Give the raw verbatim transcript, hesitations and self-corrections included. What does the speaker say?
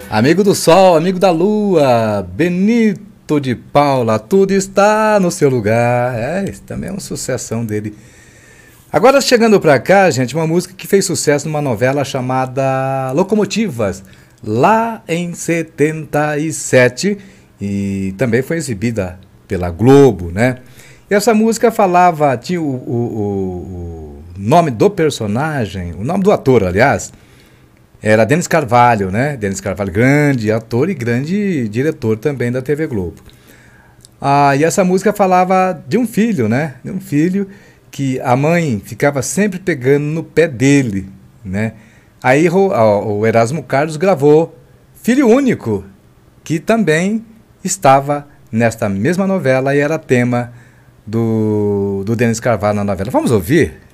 Amigo do sol, amigo da lua, Benito de Paula, tudo está no seu lugar. É, esse também é uma sucessão dele. Agora chegando pra cá, gente, uma música que fez sucesso numa novela chamada Locomotivas, lá em setenta e sete, e também foi exibida pela Globo, né? E essa música falava, tinha o, o, o nome do personagem, o nome do ator, aliás, era Denis Carvalho, né? Denis Carvalho, grande ator e grande diretor também da T V Globo. Ah, e essa música falava de um filho, né? De um filho que a mãe ficava sempre pegando no pé dele, né? Aí o, o Erasmo Carlos gravou Filho Único, que também estava nesta mesma novela e era tema do, do Denis Carvalho na novela. Vamos ouvir?